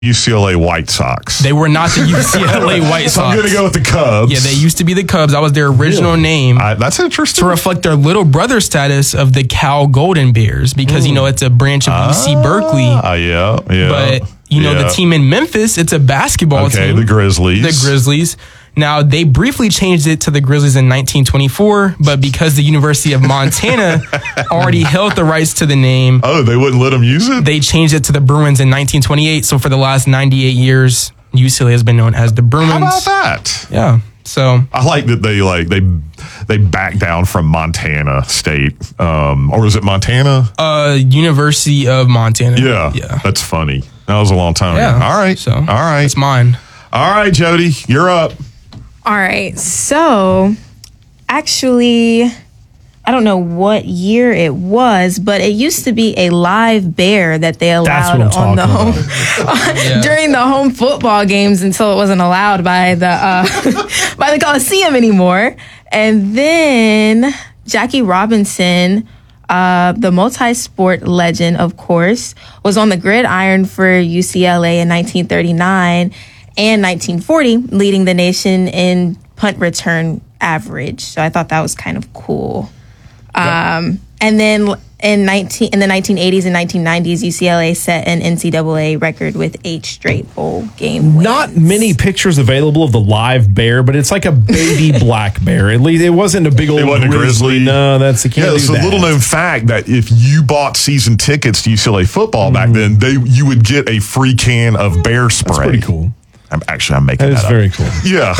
UCLA White Sox. They were not the UCLA White Sox. So I'm going to go with the Cubs. Yeah, they used to be the Cubs. That was their original name. That's interesting. To reflect their little brother status of the Cal Golden Bears, because, it's a branch of UC Berkeley. Yeah. But, the team in Memphis, it's a basketball team. Okay, the Grizzlies. The Grizzlies. Now, they briefly changed it to the Grizzlies in 1924, but because the University of Montana already held the rights to the name. Oh, they wouldn't let them use it? They changed it to the Bruins in 1928. So for the last 98 years, UCLA has been known as the Bruins. How about that? Yeah. So I like that they back down from Montana State. Or is it Montana? University of Montana. Yeah. That's funny. That was a long time ago. All right. So, all right. It's mine. All right, Jody, you're up. All right. So, actually, I don't know what year it was, but it used to be a live bear that they allowed on the home during the home football games until it wasn't allowed by the by the Coliseum anymore. And then Jackie Robinson, the multi-sport legend, of course, was on the gridiron for UCLA in 1939 and 1940, leading the nation in punt return average. So I thought that was kind of cool. And then in the 1980s and 1990s, UCLA set an NCAA record with 8 straight bowl game wins. Not many pictures available of the live bear, but it's like a baby black bear. At least it wasn't a big old grizzly. No, that's the key. Yeah, it's a little known fact that if you bought season tickets to UCLA football back then, you would get a free can of bear spray. That's pretty cool. I'm making that up. That is very cool. Yeah.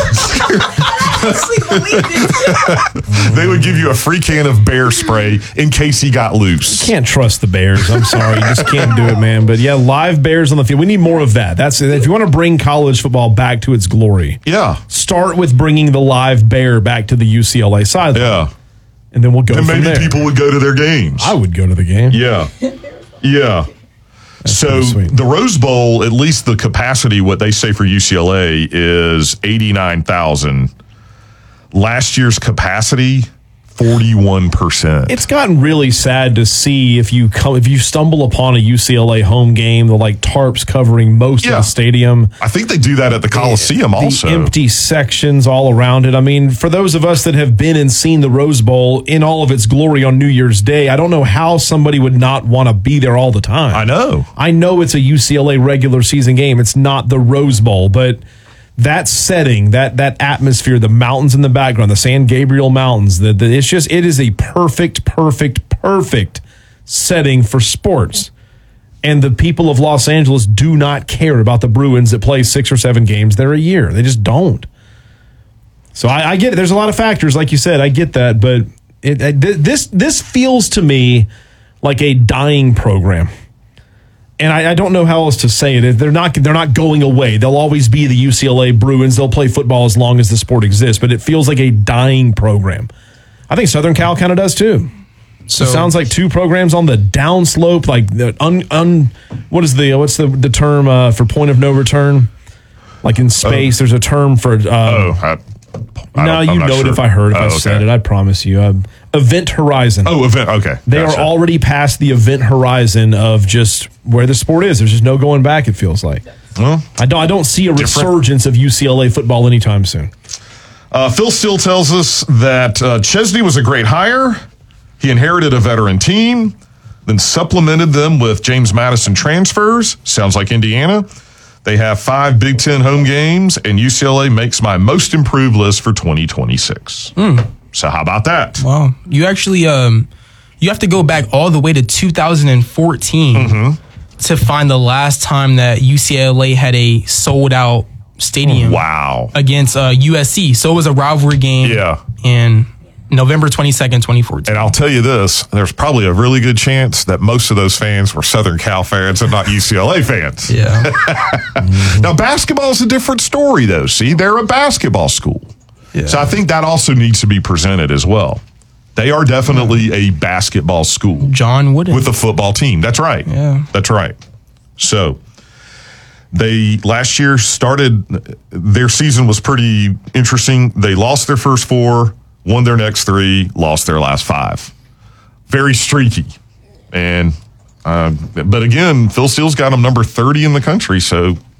They would give you a free can of bear spray in case he got loose. You can't trust the Bears. I'm sorry. You just can't do it, man. But yeah, live bears on the field. We need more of that. That's if you want to bring college football back to its glory. Yeah. Start with bringing the live bear back to the UCLA sideline. Yeah. And then we'll go from there. And maybe people would go to their games. I would go to the game. Yeah. Yeah. That's so the Rose Bowl, at least the capacity, what they say for UCLA is 89,000. Last year's capacity, 41%. It's gotten really sad to see if you stumble upon a UCLA home game, the tarps covering most of the stadium. I think they do that at the Coliseum also. The empty sections all around it. I mean, for those of us that have been and seen the Rose Bowl in all of its glory on New Year's Day, I don't know how somebody would not want to be there all the time. I know it's a UCLA regular season game. It's not the Rose Bowl, but that setting, that atmosphere, the mountains in the background, the San Gabriel Mountains, it is a perfect setting for sports. And the people of Los Angeles do not care about the Bruins that play 6 or 7 games there a year. They just don't. So I get it. There's a lot of factors, like you said. I get that, but this feels to me like a dying program. And I don't know how else to say it. They're not going away. They'll always be the UCLA Bruins. They'll play football as long as the sport exists. But it feels like a dying program. I think Southern Cal kind of does too. So it sounds like 2 programs on the downslope. Like what's the term for point of no return? Like in space, there's a term for. You know it if I heard. If I said it, I promise you. Event horizon. Oh, event. Okay. They are already past the event horizon of just where the sport is. There's just no going back, it feels like. Well, I don't see a resurgence of UCLA football anytime soon. Phil Steele tells us that Chesney was a great hire. He inherited a veteran team, then supplemented them with James Madison transfers. Sounds like Indiana. They have 5 Big Ten home games, and UCLA makes my most improved list for 2026. So how about that? Wow. You actually, you have to go back all the way to 2014 to find the last time that UCLA had a sold-out stadium. Wow. Against USC. So it was a rivalry game. Yeah. In November 22nd, 2014. And I'll tell you this, there's probably a really good chance that most of those fans were Southern Cal fans and not UCLA fans. Yeah. Now, basketball is a different story, though. See, they're a basketball school. Yeah. So I think that also needs to be presented as well. They are definitely a basketball school. John Wooden. With a football team. That's right. Yeah. That's right. So they last year started, their season was pretty interesting. They lost their first 4, won their next 3, lost their last 5. Very streaky. And But again, Phil Steele's got him number 30 in the country, so